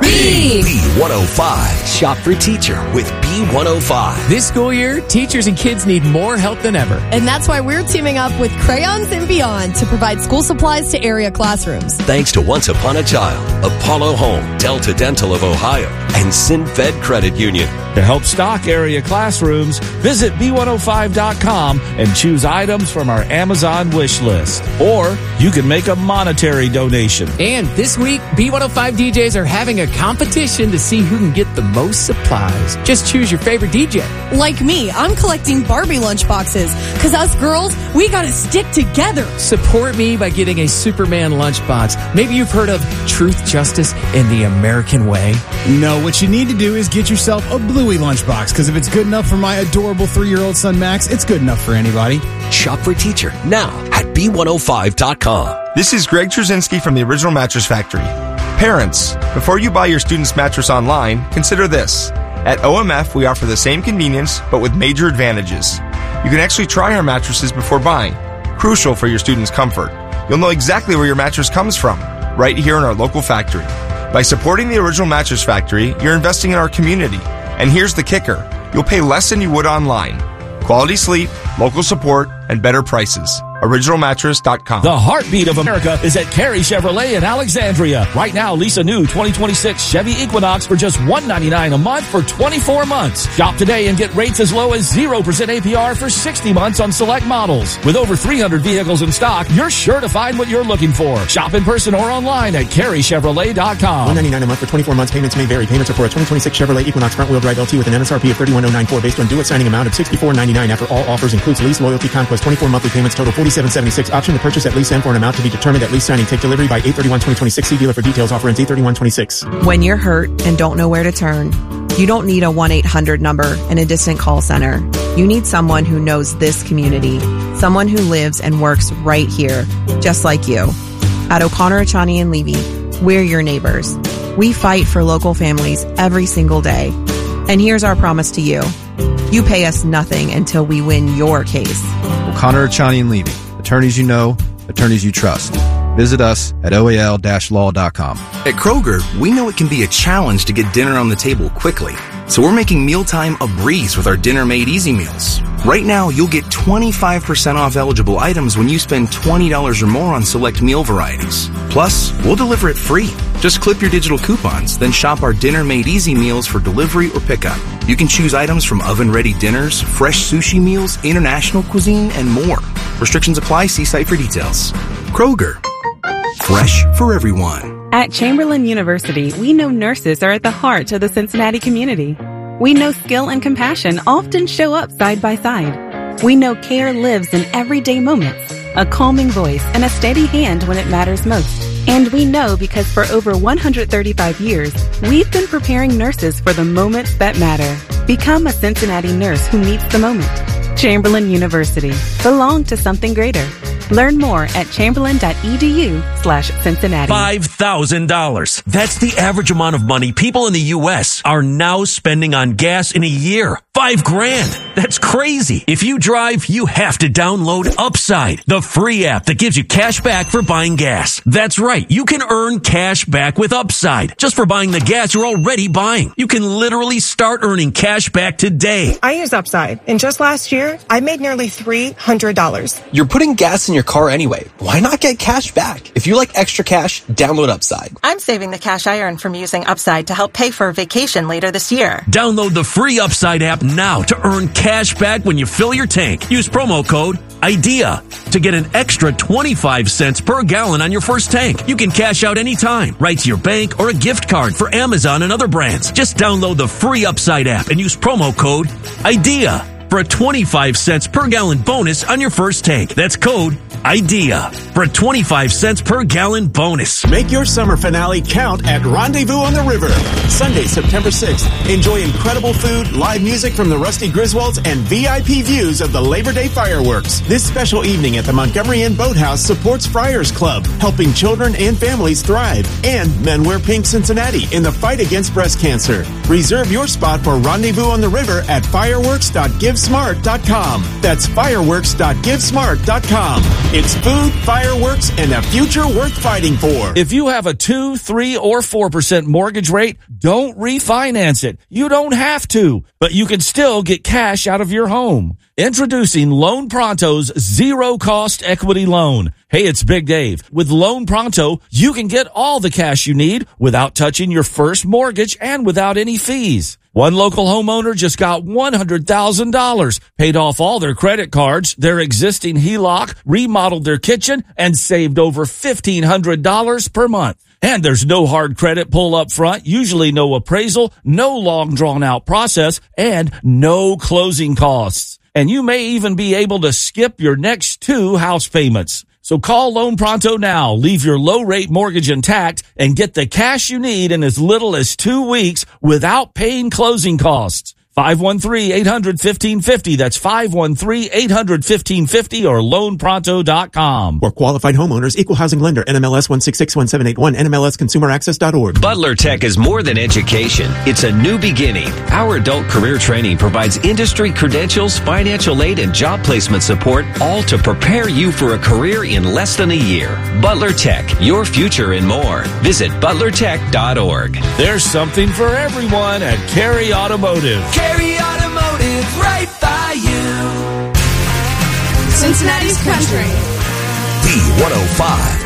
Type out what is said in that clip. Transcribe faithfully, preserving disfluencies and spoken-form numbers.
B! B one oh five. Shop for teacher with B one oh five. This school year, teachers and kids need more help than ever. And that's why we're teaming up with Crayons and Beyond to provide school supplies to area classrooms. Thanks to Once Upon a Child, Apollo Home, Delta Dental of Ohio, and SynFed Credit Union. To help stock area classrooms, visit B one oh five dot com and choose items from our Amazon wish list. Or you can make a monetary donation. And this week, B one oh five D Js are having a competition to see who can get the most supplies. Just choose your favorite D J. Like me, I'm collecting Barbie lunchboxes. Because us girls, we gotta stick together. Support me by getting a Superman lunchbox. Maybe you've heard of Truth, Justice, and the American Way. No, what you need to do is get yourself a Bluey lunchbox. Because if it's good enough for my adorable three-year-old son Max, it's good enough for anybody. Shop for teacher now at B one oh five dot com. This is Greg Trzynski from the Original Mattress Factory. Parents, before you buy your student's mattress online, consider this. At O M F, we offer the same convenience, but with major advantages. You can actually try our mattresses before buying, crucial for your student's comfort. You'll know exactly where your mattress comes from, right here in our local factory. By supporting the Original Mattress Factory, you're investing in our community. And here's the kicker. You'll pay less than you would online. Quality sleep, local support, and better prices. original mattress dot com. The heartbeat of America is at Carey Chevrolet in Alexandria. Right now, lease a new twenty twenty-six Chevy Equinox for just one hundred ninety-nine dollars a month for twenty-four months. Shop today and get rates as low as zero percent A P R for sixty months on select models. With over three hundred vehicles in stock, you're sure to find what you're looking for. Shop in person or online at Carey Chevrolet dot com. one hundred ninety-nine dollars a month for twenty-four months. Payments may vary. Payments are for a twenty twenty-six Chevrolet Equinox front-wheel drive L T with an M S R P of thirty-one thousand ninety-four based on due outstanding amount of sixty-four ninety-nine after all offers includes lease, loyalty, conquest, twenty-four monthly payments total forty-seven seventy-six. Option to purchase at lease end for an amount to be determined at lease signing. Take delivery by eight thirty-one twenty twenty-six. See dealer for details. Offer ends eight thirty-one twenty-six. When you're hurt and don't know where to turn, you don't need a one eight hundred number and a distant call center. You need someone who knows this community, someone who lives and works right here, just like you. At O'Connor, Achani and Levy, we're your neighbors. We fight for local families every single day. And here's our promise to you. You pay us nothing until we win your case. O'Connor, Achani and Levy. Attorneys you know, attorneys you trust. Visit us at O A L law dot com. At Kroger, we know it can be a challenge to get dinner on the table quickly. So we're making mealtime a breeze with our Dinner Made Easy meals. Right now, you'll get twenty-five percent off eligible items when you spend twenty dollars or more on select meal varieties. Plus, we'll deliver it free. Just clip your digital coupons, then shop our Dinner Made Easy meals for delivery or pickup. You can choose items from oven-ready dinners, fresh sushi meals, international cuisine, and more. Restrictions apply. See site for details. Kroger. Fresh for everyone. At Chamberlain University, we know nurses are at the heart of the Cincinnati community. We know skill and compassion often show up side by side. We know care lives in everyday moments, a calming voice and a steady hand when it matters most. And we know because for over one hundred thirty-five years, we've been preparing nurses for the moments that matter. Become a Cincinnati nurse who meets the moment. Chamberlain University. Belong to something greater. Learn more at chamberlain.edu slash Cincinnati. five thousand dollars. That's the average amount of money people in the U S are now spending on gas in a year. Five grand. That's crazy. If you drive, you have to download Upside, the free app that gives you cash back for buying gas. That's right. You can earn cash back with Upside just for buying the gas you're already buying. You can literally start earning cash back today. I use Upside, and just last year, I made nearly three hundred dollars. You're putting gas in your car anyway. Why not get cash back? If you like extra cash, download Upside. I'm saving the cash I earn from using Upside to help pay for a vacation later this year. Download the free Upside app now to earn cash back when you fill your tank. Use promo code IDEA to get an extra twenty-five cents per gallon on your first tank. You can cash out anytime, right to your bank or a gift card for Amazon and other brands. Just download the free Upside app and use promo code IDEA for a twenty-five cents per gallon bonus on your first tank. That's code IDEA for a twenty-five cents per gallon bonus. Make your summer finale count at Rendezvous on the River. Sunday, September sixth. Enjoy incredible food, live music from the Rusty Griswolds, and V I P views of the Labor Day fireworks. This special evening at the Montgomery Inn Boathouse supports Friars Club, helping children and families thrive, and Men Wear Pink Cincinnati in the fight against breast cancer. Reserve your spot for Rendezvous on the River at fireworks dot give smart dot com. That's fireworks dot give smart dot com. It's food, fireworks, and a future worth fighting for. If you have a two, three, or four percent mortgage rate, don't refinance it. You don't have to, but you can still get cash out of your home. Introducing Loan Pronto's zero-cost equity loan. Hey, it's Big Dave. With Loan Pronto, you can get all the cash you need without touching your first mortgage and without any fees. One local homeowner just got one hundred thousand dollars, paid off all their credit cards, their existing H E L O C, remodeled their kitchen, and saved over fifteen hundred dollars per month. And there's no hard credit pull up front, usually no appraisal, no long drawn out process, and no closing costs. And you may even be able to skip your next two house payments. So call Loan Pronto now, leave your low-rate mortgage intact, and get the cash you need in as little as two weeks without paying closing costs. five one three, eight hundred, fifteen fifty. That's five one three, eight hundred, fifteen fifty or loan pronto dot com. For qualified homeowners, equal housing lender, N M L S one six six one seven eight one, N M L S consumer access dot org. Butler Tech is more than education. It's a new beginning. Our adult career training provides industry credentials, financial aid, and job placement support, all to prepare you for a career in less than a year. Butler Tech, your future and more. Visit butler tech dot org. There's something for everyone at Carey Automotive. Carey Automotive, right by you. Cincinnati's Country. B one oh five.